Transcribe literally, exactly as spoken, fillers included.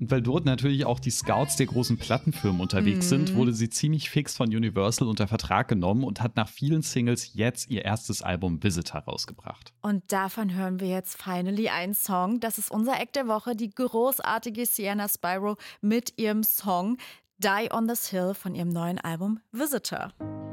Und weil dort natürlich auch die Scouts der großen Plattenfirmen unterwegs mm. sind, wurde sie ziemlich fix von Universal unter Vertrag genommen und hat nach vielen Singles jetzt ihr erstes Album Visitor rausgebracht. Und davon hören wir jetzt finally einen Song. Das ist unser Act der Woche, die großartige Sienna Spyro mit ihrem Song Die on This Hill von ihrem neuen Album Visitor.